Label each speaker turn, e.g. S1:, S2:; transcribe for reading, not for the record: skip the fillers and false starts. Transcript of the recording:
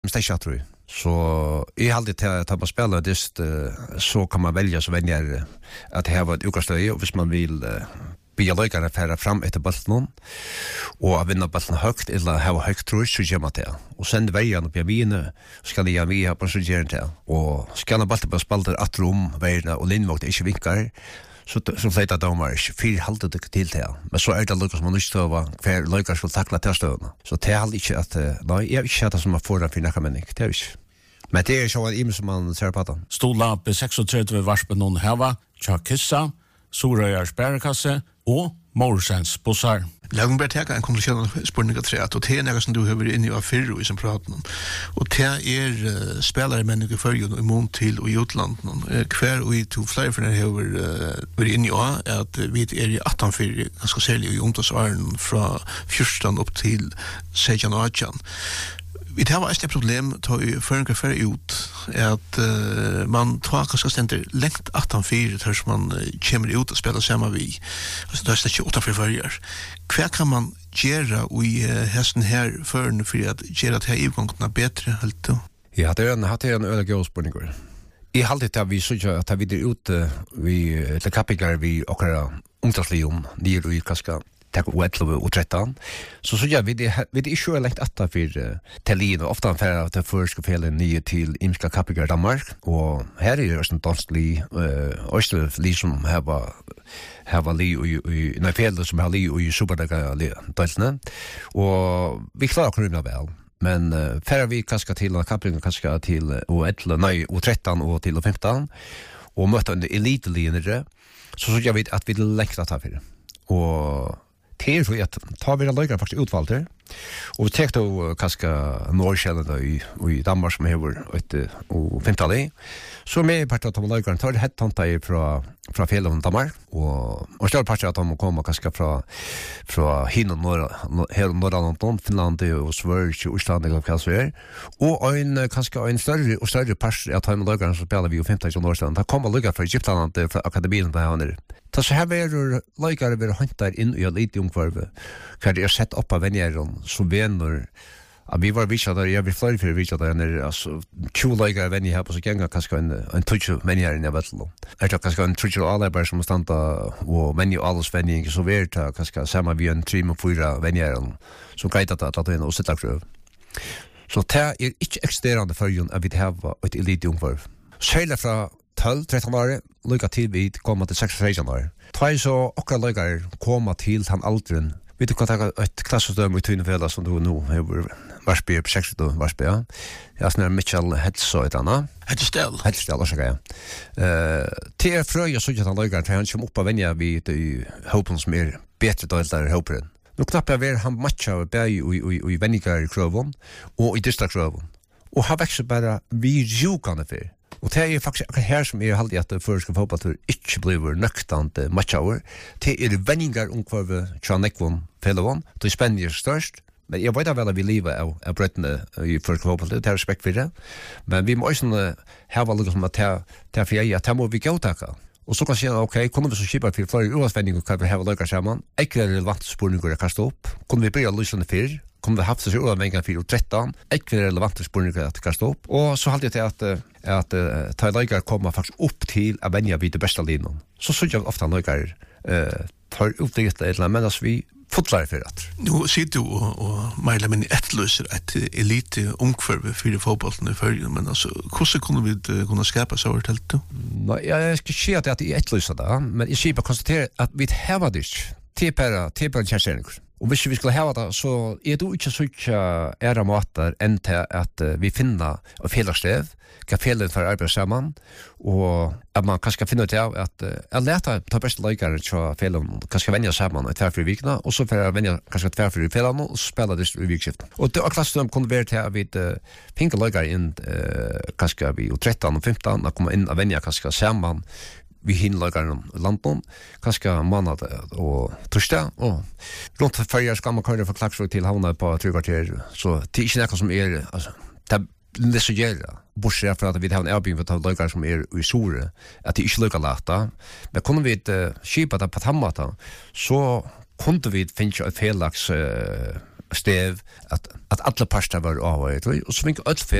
S1: Stäcka tror jag. Så jag hade till att man spelar just så kan man välja så vänjer att det här var ett utgångsstöd och hvis man vill bya löjkarna färra fram efter bollen och vinna bollen högt eller ha högt tror så gör man det. Och sen vägen upp i vine ska det vi ha på så gör det. Och ska man bollen på spalter att rum vägen och linvågt inte vinkar så flyttar domar 4 halvt till det. Men så är det Lucas man inte över kvar löjkar skulle tackla testöna. Så det är inte att nej jag inte att som man får den för näka mening. Det är inte. Men det är så en im som man ser på den.
S2: Stola B36 varspen någon hava, Chakissa, Sorøyars bærekasse og Morsens bussar.
S3: La meg bare teka en konklusjon av spørninga 3, og det er noe som du har vært inne i av fyrre i som praten om. Og det spelare mennesker førjen i mån til og i utlanden. Hver og i to flere for har vært inne i av at vi i 18-4, ganske særlig i omtagsåren fra 14 opp til 16 og 18. Vi har ett problem för en kaffe ut att man tar kanske ständer längt 18-4 tills man kommer ut och spelar samma vi. Alltså då är det 28-4. Hva kan man göra i hästen här för att göra det här utgångarna bättre helt då?
S1: Ja, det är en öde gåspårningar. I halvt att vi så att vi är ute vi till kapigar vi och ungdomslium nere i Kaska. Tack och 13. Så jag vid det är ju lagt att för Tellin och ofta för att det första fällen nye till Imska Kapigar Danmark och här är det en dansklig österlig som har li i när fällen som har li i Superliga Deutschland och vi klarar kunna väl men för vi kaska till Kapigar kaska till och 11 och 13 och till 15 och möta en elitlinje så jag vet att vi lägger att för och det är så att tar vi löjkar faktiskt utvalt här. Och vi tar då kanske Norrkällan i Danmark som har och 15 så med part att de löjkar tar det hett tanta från fjällen Danmark och större part att de kommer kanske från hin och norra Finland och Sverige och Island och kanske är och en kanske en större part att de löjkar så spelar vi ju 15 i Norrland. Det kommer löjkar från Egyptland för akademin där här. Så så här är löjkar vi hämtar in i lite ungefär kan det sätta upp av vänner som vänner vi var vissa där jag vill flyga för vissa där när alltså två löjkar vänner här på så gänga kanske en touch vänner i Nevatlo. Jag kanske en touch alla bara som stanta och vänner alls vänner så vet jag kanske samma vi en 3 och 4 vänner som kan att in och sätta kröv. Så det är inte existerande för att vi har ett elit ungefär. Själva från 12-13 år, lycka till vid komma till 16 år. Två så och lyckar komma till han aldren. Vi du kan ta ett klassrum i Tunefälla som du nu har Varsby på 60 och Varsby. Jag snär Mitchell Headsoidarna. Headstell så kan jag. Till fröja så att han lyckar han som upp på vänja vid i hopen som är bättre då där hopen. Nu knappt jag han matcha bäj i vännigar krövon och i distriktskrövon. Och har växt bara vi jukande för. Och det är faktiskt här som är halvt att det förska fotbollstur inte blir nöktant matchhour. Det är vänningar ungefär Chanekvon Fellowan. Det är spännande störst. Men jag vet väl att vi lever av Britain i förska fotbollstur. Det är respekt för det. Men vi måste ha väl liksom att ta för att må vi gå tacka. Och så kan jag säga okej, kommer vi så kipa för fler urvalsvändningar kan vi ha löka samman. Inte relevant spårningar att kasta upp. Kommer vi börja lyssna för kommer vi haft så urvalsvändningar 4-13. Inte relevant spårningar att kasta upp. Och så hade jag att ta lökar komma faktiskt upp till att vänja vid det bästa linjen. Så jag ofta lökar tar upp det eller medan vi fotlar för att.
S3: Nu sitter du och mejlar men ettlöser ett elit omkvarv för fotbollen i förrjun men alltså hur kunde vi kunna skapa så här helt då?
S1: Nej, jag ska se att det är ettlöser där men jag ska bara konstatera att vi har det till en chansning. Och hvis vi skulle ha det så är det inte så era matar än till att vi finner felaktigt kan felen för arbeta samman och att man kanske finner ut att jag lätar ta bästa löjkare så felen kanske vänja samman i 2-4 veckor och så för vänja kanske 2-4 felen och spela det i veckoskiftet. Och det är klassen kunde vara till att vi pinka löjkare in kanske vi 13 och 15 att komma in och vänja kanske samman vi hinlagar London kanske månad och torsdag och runt för ska man köra för klaxor till havna på 3 kvarter så det är inte något som är alltså det så gälla bortsett från att vi har en erbjudande för att lökar som är i Sore att det inte lökar lata men kunde vi skipa det på tammata så kunde vi finna ett felax stev, at alla parter var avhøyet, og så fikk alt